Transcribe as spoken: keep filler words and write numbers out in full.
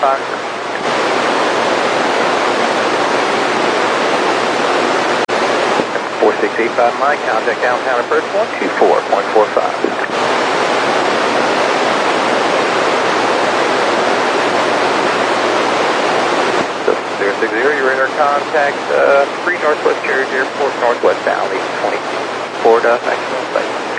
five. four six eight five Mike, contact downtown approach one two four point four five. zero six zero, you're in our contact, uh, three Northwest Cherry Airport, northwestbound, eight twenty-four, uh, maximum.